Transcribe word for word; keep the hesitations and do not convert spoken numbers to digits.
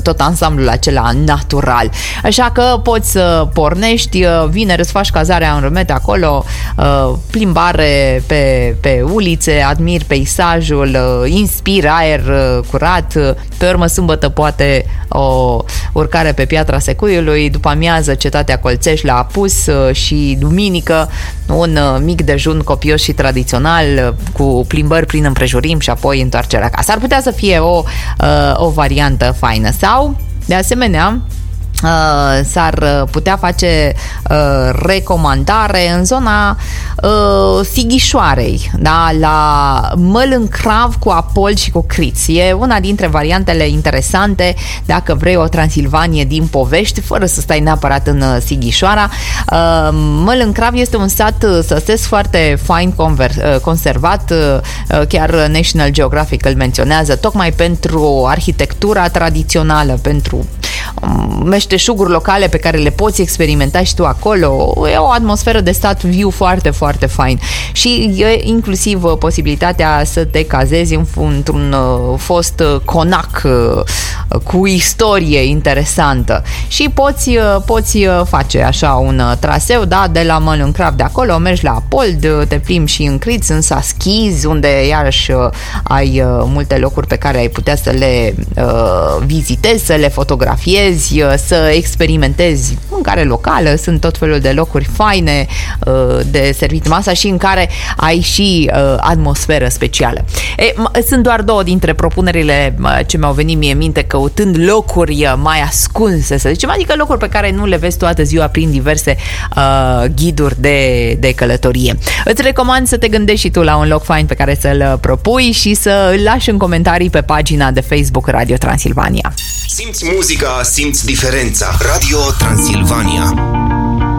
tot ansamblul acela natural. Așa că poți să pornești, vineri îți faci cazarea în Rumete acolo, plimbare pe, pe ulițe, admiri peisajul, inspiri aer curat, pe urmă sâmbătă poate o urcare pe Piatra Secuiului, după amiază Cetatea Colțești la Apus și duminică un mic dejun copios și tradițional cu plimbări prin împrejurim și apoi întoarcerea acasă. Ar putea să fie o, o variantă faină. Sau, de asemenea, Uh, s-ar putea face uh, recomandare în zona uh, Sighișoarei, da? La Mălâncrav cu Apol și cu Criț. E una dintre variantele interesante dacă vrei o Transilvanie din povești, fără să stai neapărat în Sighișoara. uh, Mălâncrav este un sat săsesc foarte fain conver- conservat, uh, chiar National Geographic îl menționează, tocmai pentru arhitectura tradițională, pentru meșteșuguri locale pe care le poți experimenta și tu acolo. E o atmosferă de stat viu foarte, foarte fain. Și e inclusiv posibilitatea să te cazezi într-un fost conac cu istorie interesantă. Și poți, poți face așa un traseu, da, de la Mălâncrav de acolo, mergi la Apold, te plimbi și în Criț, în Saschiz, unde iarăși ai multe locuri pe care ai putea să le uh, vizitezi, să le fotografiezi, să experimentezi mâncare locală, sunt tot felul de locuri faine de servit masa și în care ai și atmosferă specială. E, sunt doar două dintre propunerile ce mi-au venit mie în minte căutând locuri mai ascunse, să zicem, adică locuri pe care nu le vezi toată ziua prin diverse uh, ghiduri de, de călătorie. Îți recomand să te gândești și tu la un loc fain pe care să-l propui și să îl lași în comentarii pe pagina de Facebook Radio Transilvania. Simți muzica, simți diferența. Radio Transilvania.